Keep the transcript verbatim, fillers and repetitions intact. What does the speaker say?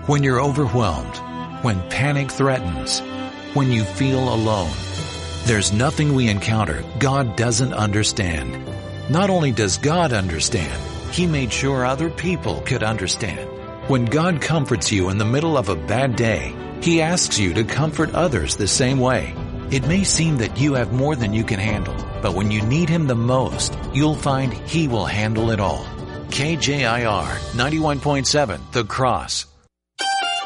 when you're overwhelmed, when panic threatens, when you feel alone. There's nothing we encounter God doesn't understand. Not only does God understand, He made sure other people could understand. When God comforts you in the middle of a bad day, He asks you to comfort others the same way. It may seem that you have more than you can handle, but when you need Him the most, you'll find He will handle it all. K J I R ninety-one point seven, The Cross.